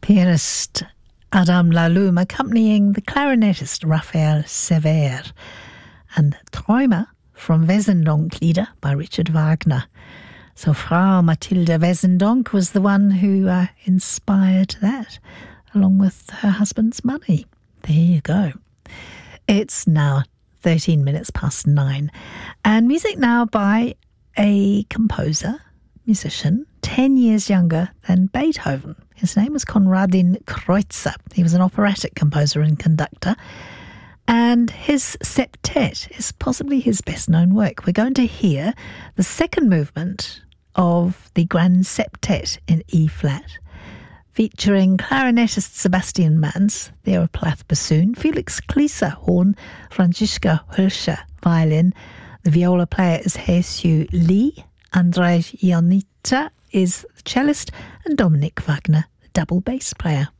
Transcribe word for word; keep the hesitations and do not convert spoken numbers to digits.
Pianist Adam Laloum accompanying the clarinetist Raphael Sever, and Träume from Wesendonck-Lieder by Richard Wagner. So Frau Mathilde Wesendonck was the one who uh, inspired that, along with her husband's money. There you go. It's now thirteen minutes past nine. And music now by a composer, musician, ten years younger than Beethoven. His name was Konradin Kreutzer. He was an operatic composer and conductor. And his septet is possibly his best-known work. We're going to hear the second movement of the Grand Septet in E-flat, featuring clarinetist Sebastian Manz, Theo Plath bassoon, Felix Klieser horn, Franziska Hölscher violin. The viola player is Haesyu Lee, Andrzej Jonita is the cellist, and Dominik Wagner, the double bass player.